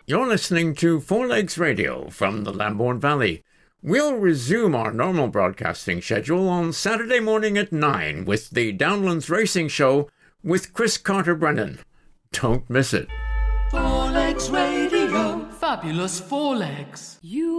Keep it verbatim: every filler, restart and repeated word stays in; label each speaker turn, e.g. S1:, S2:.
S1: You're listening to Four Legs Radio from the Lambourne Valley. We'll resume our normal broadcasting schedule on Saturday morning at nine with the Downlands Racing Show with Chris Carter-Brennan. Don't miss it.
S2: Four Legs Radio. Fabulous Four Legs. You